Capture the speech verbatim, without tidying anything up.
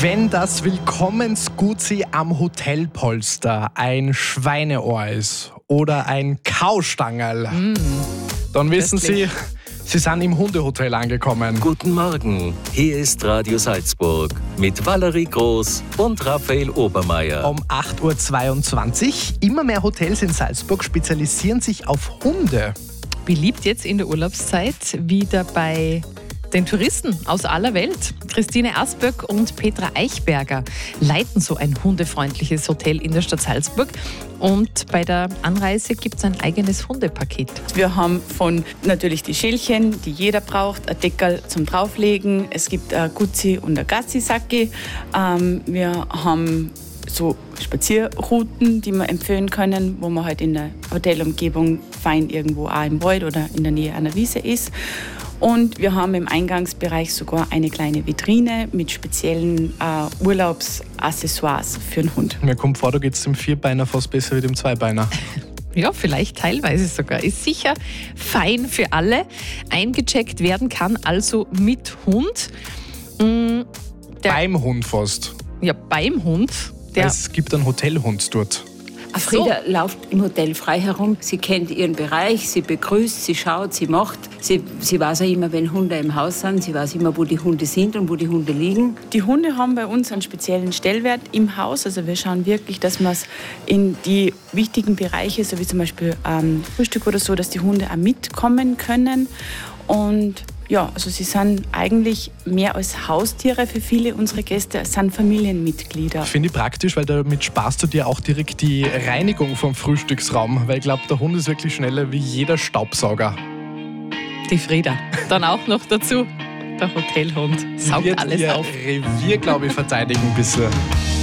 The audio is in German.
Wenn das Willkommensguzi am Hotelpolster ein Schweineohr ist oder ein Kaustangerl, mm, dann wissen köstlich. Sie, Sie sind im Hundehotel angekommen. Guten Morgen, hier ist Radio Salzburg mit Valerie Groß und Raphael Obermeier. Um acht Uhr zweiundzwanzig. Immer mehr Hotels in Salzburg spezialisieren sich auf Hunde. Beliebt jetzt in der Urlaubszeit wieder bei den Touristen aus aller Welt. Christine Asböck und Petra Eichberger leiten so ein hundefreundliches Hotel in der Stadt Salzburg. Und bei der Anreise gibt es ein eigenes Hundepaket. Wir haben von natürlich die Schälchen, die jeder braucht, ein Deckerl zum Drauflegen. Es gibt ein Guzi und ein Gassi-Sacki. Ähm, wir haben so Spazierrouten, die wir empfehlen können, wo man halt in der Hotelumgebung fein irgendwo auch im Wald oder in der Nähe einer Wiese ist. Und wir haben im Eingangsbereich sogar eine kleine Vitrine mit speziellen äh, Urlaubsaccessoires für den Hund. Mir kommt vor, da geht es dem Vierbeiner fast besser wie dem Zweibeiner. Ja, vielleicht teilweise sogar. Ist sicher fein für alle. Eingecheckt werden kann also mit Hund. Mhm, der, Beim Hund fast. Ja, beim Hund. Der, es gibt einen Hotelhund dort. Frieda so. läuft im Hotel frei herum. Sie kennt ihren Bereich, sie begrüßt, sie schaut, sie macht. Sie, sie weiß auch immer, wenn Hunde im Haus sind. Sie weiß immer, wo die Hunde sind und wo die Hunde liegen. Die Hunde haben bei uns einen speziellen Stellwert im Haus. Also wir schauen wirklich, dass wir es in die wichtigen Bereiche, so wie zum Beispiel ähm, Frühstück oder so, dass die Hunde auch mitkommen können. Und ja, also sie sind eigentlich mehr als Haustiere für viele unserer Gäste, es sind Familienmitglieder. Finde ich praktisch, weil damit sparst du dir auch direkt die Reinigung vom Frühstücksraum. Weil ich glaube, der Hund ist wirklich schneller wie jeder Staubsauger. Die Frieda. Dann auch noch dazu der Hotelhund. Saugt Wird alles ihr auf. Revier, glaube ich, verteidigen bisher.